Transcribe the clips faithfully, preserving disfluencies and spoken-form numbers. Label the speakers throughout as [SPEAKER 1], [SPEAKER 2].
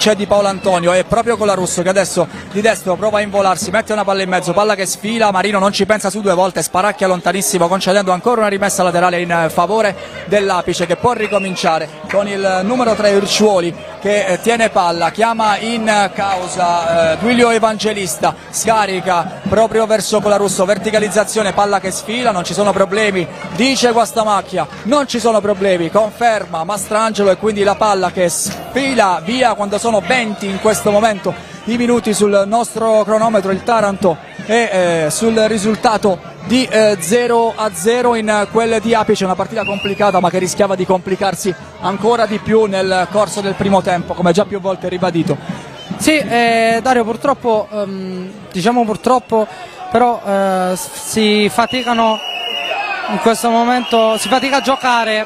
[SPEAKER 1] c'è Di Paolo Antonio, e proprio Colarusso che adesso di destro prova a involarsi, mette una palla in mezzo, palla che sfila, Marino non ci pensa su due volte, sparacchia lontanissimo concedendo ancora una rimessa laterale in favore dell'Apice, che può ricominciare con il numero tre Urciuoli che eh, tiene palla, chiama in causa eh, Duilio Evangelista, scarica proprio verso Colarusso, verticalizzazione, palla che sfila, non ci sono problemi, dice Guastamacchia, non ci sono problemi, conferma Mastrangelo, e quindi la palla che sfila via quando sono venti in questo momento i minuti sul nostro cronometro. Il Taranto è eh, sul risultato di eh, zero a zero in quel di Apice, una partita complicata ma che rischiava di complicarsi ancora di più nel corso del primo tempo, come già più volte ribadito.
[SPEAKER 2] Sì, eh, Dario, purtroppo, ehm, diciamo purtroppo, però eh, si faticano in questo momento, si fatica a giocare.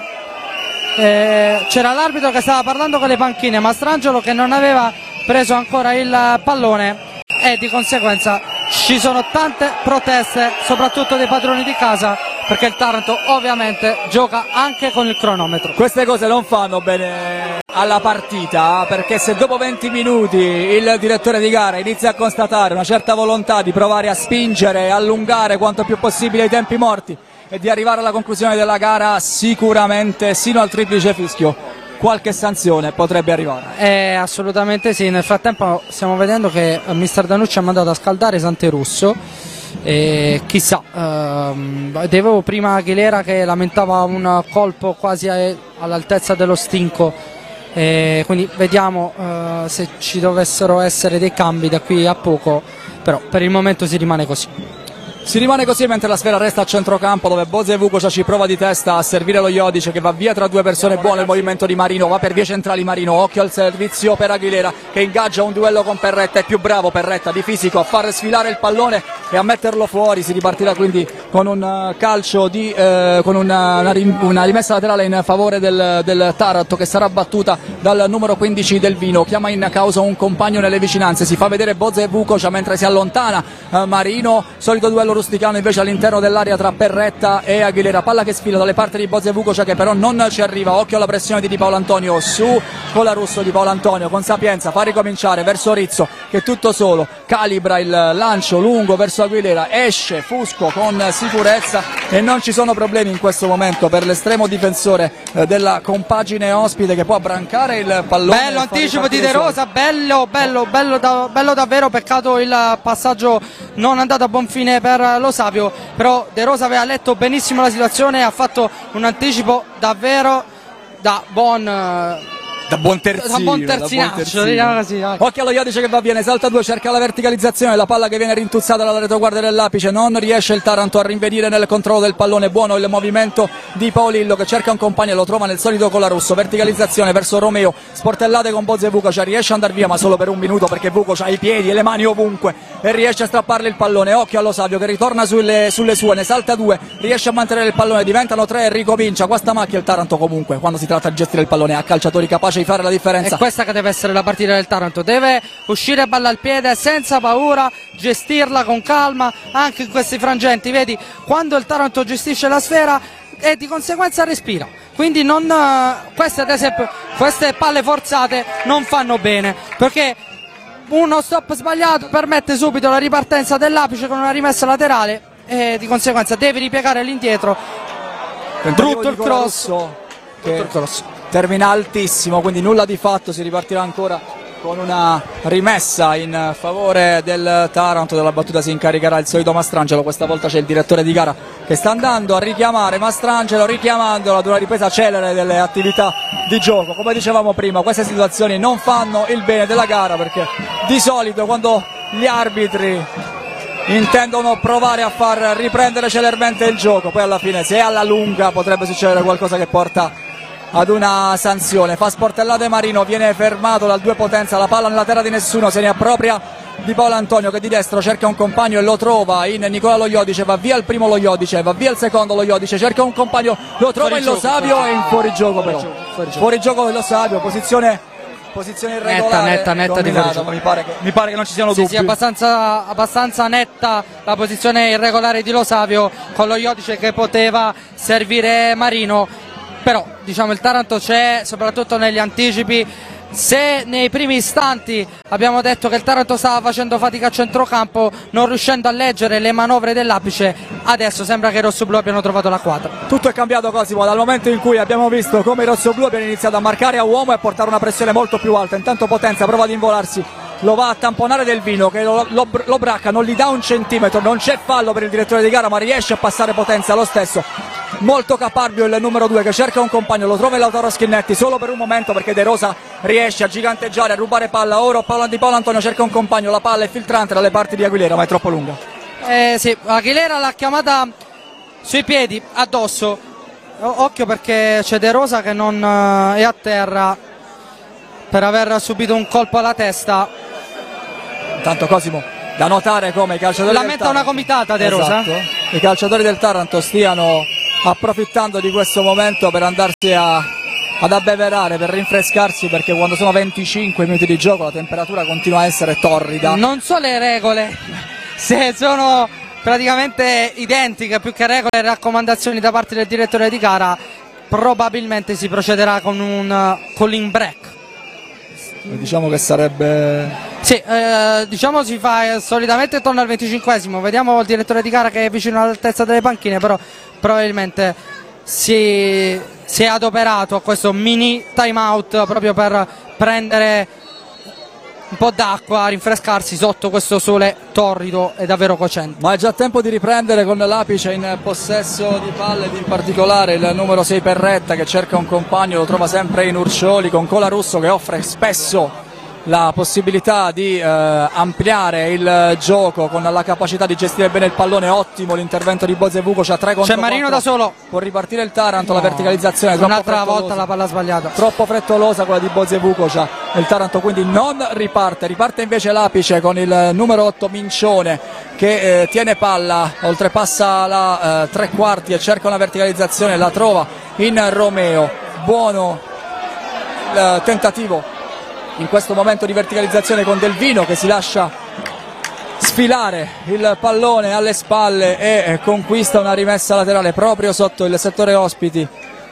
[SPEAKER 2] Eh, c'era l'arbitro che stava parlando con le panchine, Mastrangelo che non aveva preso ancora il pallone, e di conseguenza ci sono tante proteste soprattutto dei padroni di casa, perché il Taranto ovviamente gioca anche con il cronometro.
[SPEAKER 1] Queste cose non fanno bene alla partita, perché se dopo venti minuti il direttore di gara inizia a constatare una certa volontà di provare a spingere e allungare quanto più possibile i tempi morti e di arrivare alla conclusione della gara, sicuramente sino al triplice fischio qualche sanzione potrebbe arrivare.
[SPEAKER 2] Eh, assolutamente sì. Nel frattempo stiamo vedendo che mister Danucci ha mandato a scaldare Santerusso, e chissà, ehm, vedevo prima Aguilera che lamentava un colpo quasi all'altezza dello stinco, e quindi vediamo eh, se ci dovessero essere dei cambi da qui a poco, però per il momento si rimane così.
[SPEAKER 1] Si rimane così mentre la sfera resta a centrocampo, dove Boze Vukovic ci prova di testa a servire lo Jodic, che va via tra due persone, buono il movimento di Marino, va per vie centrali Marino, occhio al servizio per Aguilera che ingaggia un duello con Perretta, è più bravo Perretta di fisico a far sfilare il pallone e a metterlo fuori. Si ripartirà quindi con un calcio di, eh, con una, una, una rimessa laterale in favore del, del Taranto, che sarà battuta dal numero quindici del Vino, chiama in causa un compagno nelle vicinanze, si fa vedere Boze Vukovic mentre si allontana eh, Marino, solito duello rusticano invece all'interno dell'area tra Perretta e Aguilera, palla che sfila dalle parti di Boze Vukovic che però non ci arriva, occhio alla pressione di Di Paolo Antonio su Colarusso. Di Paolo Antonio con sapienza fa ricominciare verso Rizzo che tutto solo calibra il lancio lungo verso Aguilera, esce Fusco con sicurezza e non ci sono problemi in questo momento per l'estremo difensore eh, della compagine ospite, che può abbrancare il pallone.
[SPEAKER 2] Bello anticipo di De Rosa, bello, bello, bello, da, bello davvero, peccato il passaggio non andato a buon fine per Lo Savio, però De Rosa aveva letto benissimo la situazione e ha fatto un anticipo davvero da buon
[SPEAKER 1] da buon terzino,
[SPEAKER 2] da buon terzinaccio, diciamo così.
[SPEAKER 1] Occhio allo Jodic che va bene, salta due, cerca la verticalizzazione, la palla che viene rintuzzata dalla retroguardia dell'Apice, non riesce il Taranto a rinvenire nel controllo del pallone. Buono il movimento di Paolillo che cerca un compagno e lo trova nel solito Colarusso, verticalizzazione verso Romeo, sportellate con Boze Vukovic, riesce ad andare via ma solo per un minuto perché Vukovic ha i piedi e le mani ovunque e riesce a strapparle il pallone. Occhio allo Savio che ritorna sulle, sulle sue, ne salta due, riesce a mantenere il pallone, diventano tre e ricomincia. Guastamacchia. Il Taranto comunque quando si tratta di gestire il pallone ha calciatori capaci di fare la differenza.
[SPEAKER 2] È questa che deve essere la partita del Taranto, deve uscire palla al piede senza paura, gestirla con calma anche in questi frangenti. Vedi, quando il Taranto gestisce la sfera e di conseguenza respira, quindi non, queste ad esempio queste palle forzate non fanno bene, perché uno stop sbagliato permette subito la ripartenza dell'Apice con una rimessa laterale e di conseguenza devi ripiegare all'indietro. Brutto il cross,
[SPEAKER 1] che il cross termina altissimo, quindi nulla di fatto. Si ripartirà ancora con una rimessa in favore del Taranto. Della battuta si incaricherà il solito Mastrangelo, questa volta c'è il direttore di gara che sta andando a richiamare Mastrangelo, richiamandolo ad una ripresa celere delle attività di gioco. Come dicevamo prima, queste situazioni non fanno il bene della gara, perché di solito quando gli arbitri intendono provare a far riprendere celermente il gioco, poi alla fine se alla lunga potrebbe succedere qualcosa che porta ad una sanzione. Fa sportellate Marino, viene fermato dal due potenza, la palla nella terra di nessuno, se ne appropria Di Paolo Antonio che di destro cerca un compagno e lo trova in Nicola Lo Jodic, va via il primo Lo Jodic, va via il secondo Lo Jodic, cerca un compagno, lo trova in Lo Savio e in fuorigioco però, fuorigioco dello Savio, posizione posizione irregolare,
[SPEAKER 2] netta, netta, netta di
[SPEAKER 1] ma mi pare, che, mi pare che non ci siano
[SPEAKER 2] sì,
[SPEAKER 1] dubbi.
[SPEAKER 2] sì, abbastanza, abbastanza netta la posizione irregolare di Lo Savio con Lo Jodic che poteva servire Marino, però diciamo il Taranto c'è soprattutto negli anticipi, Se nei primi istanti abbiamo detto che il Taranto stava facendo fatica a centrocampo, non riuscendo a leggere le manovre dell'Apice, adesso sembra che i rossoblù abbiano trovato la quadra.
[SPEAKER 1] Tutto è cambiato, Cosimo, dal momento in cui abbiamo visto come i rossoblù abbiano iniziato a marcare a uomo e a portare una pressione molto più alta. Intanto Potenza prova ad involarsi, lo va a tamponare Del Vino che lo, lo, lo bracca, non gli dà un centimetro, non c'è fallo per il direttore di gara, ma riesce a passare Potenza lo stesso. Molto caparbio il numero due che cerca un compagno, lo trova in Lautaro Schinetti solo per un momento perché De Rosa riesce a giganteggiare, a rubare palla. Ora Paolo di Paolo Antonio cerca un compagno, la palla è filtrante dalle parti di Aguilera ma è troppo lunga.
[SPEAKER 2] Eh sì, Aguilera l'ha chiamata sui piedi, addosso. Occhio perché c'è De Rosa che non è a terra per aver subito un colpo alla testa.
[SPEAKER 1] Intanto Cosimo, da notare come i calciatori
[SPEAKER 2] la
[SPEAKER 1] del
[SPEAKER 2] metta
[SPEAKER 1] Taranto,
[SPEAKER 2] una comitata De Rosa,
[SPEAKER 1] esatto, i calciatori del Taranto stiano approfittando di questo momento per andarsi a, ad abbeverare, per rinfrescarsi, perché quando sono venticinque minuti di gioco la temperatura continua a essere torrida.
[SPEAKER 2] Non so le regole, se sono praticamente identiche, più che regole e raccomandazioni da parte del direttore di gara, probabilmente si procederà con un calling break.
[SPEAKER 1] Diciamo che sarebbe...
[SPEAKER 2] Sì, eh, diciamo si fa eh, solitamente intorno al venticinquesimo, vediamo il direttore di gara che è vicino all'altezza delle panchine, però probabilmente si, si è adoperato a questo mini time out proprio per prendere un po' d'acqua, rinfrescarsi sotto questo sole torrido e davvero cocente.
[SPEAKER 1] Ma è già tempo di riprendere con l'Apice in possesso di palle, in particolare il numero sei Perretta che cerca un compagno, lo trova sempre in Urcioli con Colarusso che offre spesso la possibilità di eh, ampliare il gioco con la capacità di gestire bene il pallone. Ottimo l'intervento di Boze Vukovic, tre contro
[SPEAKER 2] c'è Marino
[SPEAKER 1] quattro.
[SPEAKER 2] Da solo,
[SPEAKER 1] può ripartire il Taranto,
[SPEAKER 2] no.
[SPEAKER 1] La verticalizzazione
[SPEAKER 2] un'altra volta la palla sbagliata,
[SPEAKER 1] troppo frettolosa quella di Boze Vukovic, il Taranto quindi non riparte, riparte invece l'Apice con il numero otto Mincione che eh, tiene palla, oltrepassa la eh, tre quarti e cerca una verticalizzazione, la trova in Romeo. Buono il eh, tentativo in questo momento di verticalizzazione con Del Vino che si lascia sfilare il pallone alle spalle e conquista una rimessa laterale proprio sotto il settore ospiti,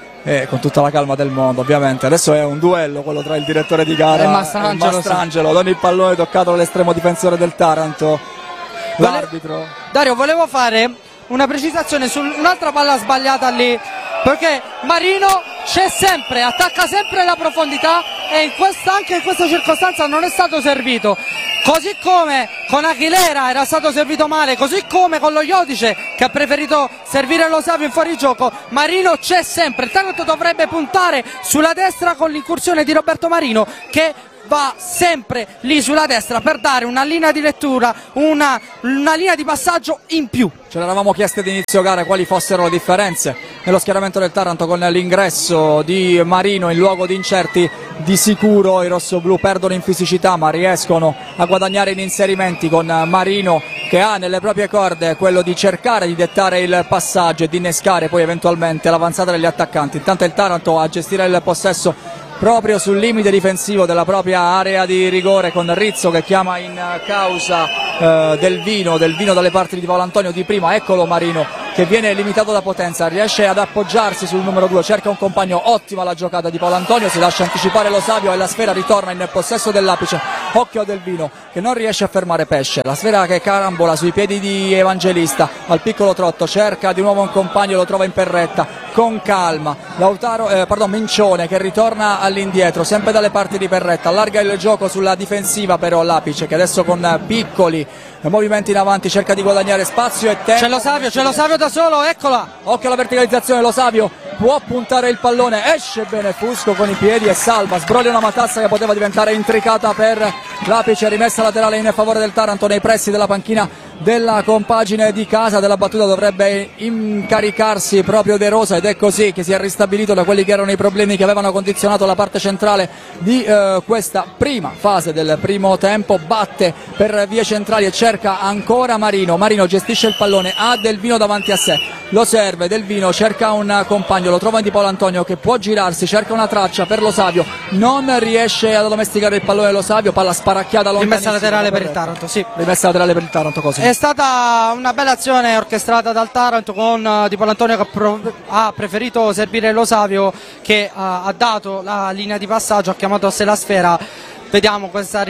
[SPEAKER 1] e con tutta la calma del mondo ovviamente. Adesso è un duello quello tra il direttore di gara
[SPEAKER 2] e Mastrangelo,
[SPEAKER 1] e Mastrangelo. Don il pallone toccato dall'estremo difensore del Taranto, l'arbitro.
[SPEAKER 2] Dario, volevo fare una precisazione su un'altra palla sbagliata lì, perché Marino c'è sempre, attacca sempre la profondità e in questa, anche in questa circostanza non è stato servito, così come con Aguilera era stato servito male, così come con lo Iodice che ha preferito servire lo Savio in fuorigioco. Marino c'è sempre, il Taranto dovrebbe puntare sulla destra con l'incursione di Roberto Marino che va sempre lì sulla destra per dare una linea di lettura, una, una linea di passaggio in più.
[SPEAKER 1] Ce l'eravamo chieste ad inizio gara quali fossero le differenze nello schieramento del Taranto con l'ingresso di Marino in luogo di Incerti. Di sicuro i rossoblù perdono in fisicità ma riescono a guadagnare in inserimenti con Marino che ha nelle proprie corde quello di cercare di dettare il passaggio e di innescare poi eventualmente l'avanzata degli attaccanti. Intanto il Taranto a gestire il possesso proprio sul limite difensivo della propria area di rigore con Rizzo che chiama in causa eh, Del Vino, Del Vino dalle parti di Paolo Antonio di prima. Eccolo Marino che viene limitato da Potenza, riesce ad appoggiarsi sul numero due, cerca un compagno, ottima la giocata di Paolo Antonio, si lascia anticipare lo Savio e la sfera ritorna in possesso dell'Apice. Occhio a Del Vino che non riesce a fermare Pesce, la sfera che carambola sui piedi di Evangelista al piccolo trotto, cerca di nuovo un compagno, lo trova in Perretta con calma. Lautaro, eh, pardon, Mincione che ritorna all'indietro sempre dalle parti di Perretta, allarga il gioco sulla difensiva però l'Apice che adesso con piccoli movimenti in avanti cerca di guadagnare spazio e tempo.
[SPEAKER 2] C'è lo Savio, c'è lo Savio da solo, eccola.
[SPEAKER 1] Occhio alla verticalizzazione, lo Savio può puntare il pallone, esce bene Fusco con i piedi e salva, sbroglia una matassa che poteva diventare intricata per l'Apice. Rimessa laterale in favore del Taranto nei pressi della panchina della compagine di casa. Della battuta dovrebbe incaricarsi proprio De Rosa ed è così che si è ristabilito da quelli che erano i problemi che avevano condizionato la parte centrale di eh, questa prima fase del primo tempo. Batte per vie centrali e cerca ancora Marino, Marino gestisce il pallone, ha Del Vino davanti a sé, lo serve, Del Vino cerca un compagno, lo trova di Paolo Antonio che può girarsi, cerca una traccia per lo Savio, non riesce ad addomesticare il pallone lo Savio, palla sparacchiata lontanissima.
[SPEAKER 2] Rimessa laterale per il Taranto, sì.
[SPEAKER 1] Rimessa laterale per il Taranto, cosa?
[SPEAKER 2] È stata una bella azione orchestrata dal Taranto con uh, Di Paulantonio che pro- ha preferito servire Lo Savio che uh, ha dato la linea di passaggio, ha chiamato a sé la sfera. Vediamo questa